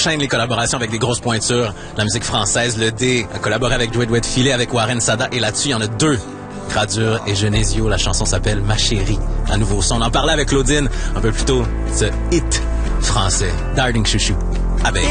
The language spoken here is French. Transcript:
enchaîne les collaborations avec des grosses pointures. La musique française, le D a collaboré avec Joey Douet Filet, avec Warren Sada, et là-dessus, il y en a deux. Gradure et Genesio, la chanson s'appelle Ma Chérie, un nouveau son. On en parlait avec Claudine un peu plus tôt, ce hit français, Darling Chouchou, avec